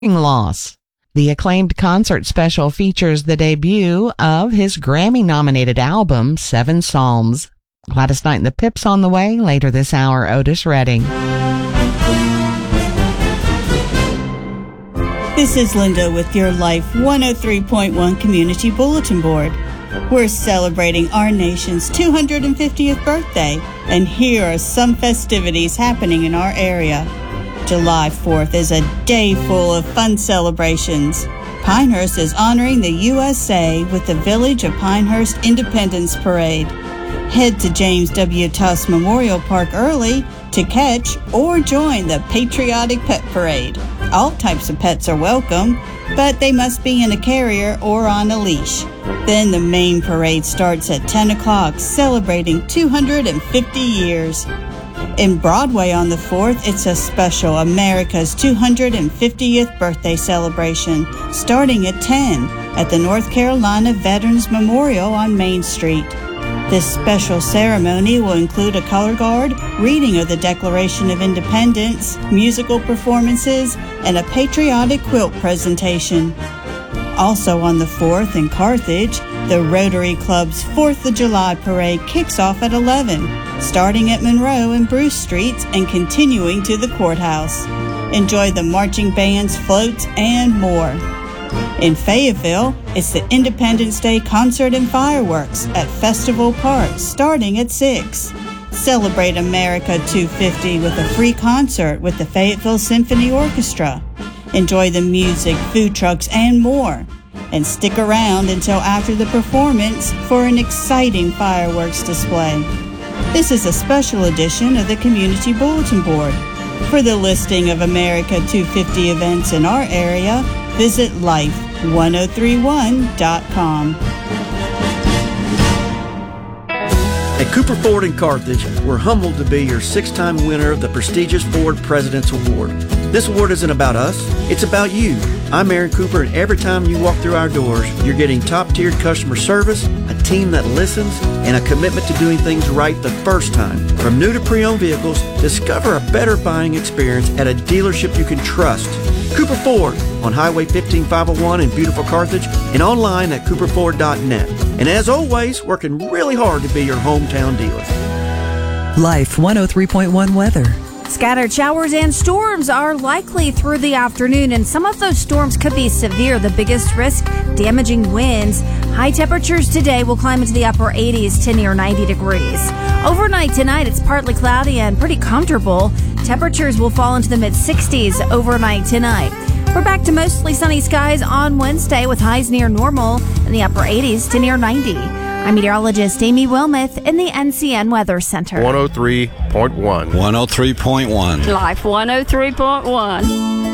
Loss. The acclaimed concert special features the debut of his Grammy-nominated album, Seven Psalms. Gladys Knight and the Pips on the way later this hour. Otis Redding. This is Linda with your Life 103.1 Community Bulletin Board. We're celebrating our nation's 250th birthday, and here are some festivities happening in our area. July 4th is a day full of fun celebrations. Pinehurst is honoring the USA with the Village of Pinehurst Independence Parade. Head to James W. Tufts Memorial Park early to catch or join the Patriotic Pet Parade. All types of pets are welcome, but they must be in a carrier or on a leash. Then the main parade starts at 10 o'clock, celebrating 250 years. In Broadway on the 4th, it's a special America's 250th birthday celebration, starting at 10 at the North Carolina Veterans Memorial on Main Street. This special ceremony will include a color guard, reading of the Declaration of Independence, musical performances, and a patriotic quilt presentation. Also on the 4th in Carthage, the Rotary Club's 4th of July parade kicks off at 11, starting at Monroe and Bruce Streets and continuing to the courthouse. Enjoy the marching bands, floats, and more. In Fayetteville, it's the Independence Day concert and fireworks at Festival Park starting at 6. Celebrate America 250 with a free concert with the Fayetteville Symphony Orchestra. Enjoy the music, food trucks, and more. And stick around until after the performance for an exciting fireworks display. This is a special edition of the Community Bulletin Board. For the listing of America 250 events in our area, visit life1031.com. At Cooper Ford in Carthage, we're humbled to be your 6-time winner of the prestigious Ford President's Award. This award isn't about us, it's about you. I'm Aaron Cooper, and every time you walk through our doors, you're getting top-tiered customer service, a team that listens, and a commitment to doing things right the first time. From new to pre-owned vehicles, discover a better buying experience at a dealership you can trust. Cooper Ford on Highway 15501 in beautiful Carthage and online at cooperford.net. And as always, working really hard to be your hometown dealer. Life 103.1 weather. Scattered showers and storms are likely through the afternoon, and some of those storms could be severe. The biggest risk, damaging winds. High temperatures today will climb into the upper 80s to near 90 degrees. Overnight tonight, it's partly cloudy and pretty comfortable. Temperatures will fall into the mid-60s overnight tonight. We're back to mostly sunny skies on Wednesday with highs near normal in the upper 80s to near 90. I'm meteorologist Amy Wilmoth in the NCN Weather Center. 103.1. 103.1. Life 103.1.